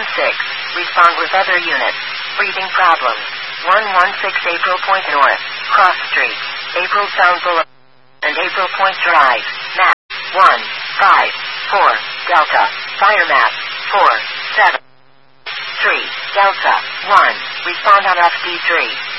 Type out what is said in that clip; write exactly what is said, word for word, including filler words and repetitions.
six. Respond with other units. Breathing problems. one one six April Point North. Cross Street. April Sound Boulevard. And April Point Drive. Map. one five four. Delta. Fire map. four seven three. Delta. one. Respond on F D three.